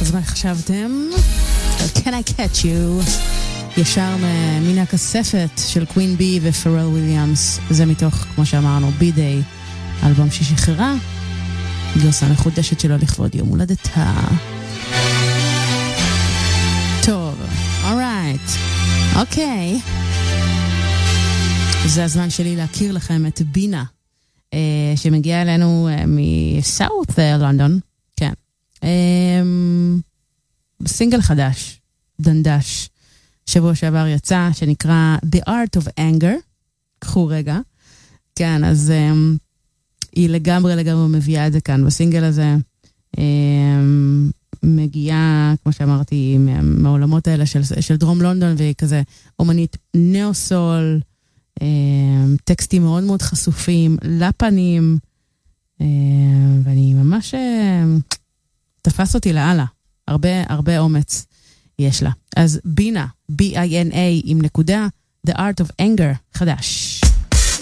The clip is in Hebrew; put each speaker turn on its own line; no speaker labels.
אז מה חשבתם? Can I catch you? ישר מן הכספת של קווין בי ופרל וויליאמס. זה מתוך, כמו שאמרנו, בידיי, אלבום ששחררה גרסה מחודשת שלו לכבוד יום הולדתה. טוב, alright, אוקיי. זה הזמן שלי להכיר לכם את בינה, שמגיעה אלינו מסאוט לונדון. כן. סינגל חדש, דנדש, שבוע שעבר יצא, שנקרא The Art of Anger. קחו רגע. כן, אז היא לגמרי מביאה את זה כאן. בסינגל הזה מגיעה, כמו שאמרתי, מהעולמות האלה של דרום לונדון, והיא כזה אומנית ניאו-סול, טקסטים מאוד מאוד חשופים, לפנים, ואני ממש תפס אותי לעלה. הרבה אומץ יש לה. אז בינה, B-I-N-A עם נקודה, The Art of Anger, חדש.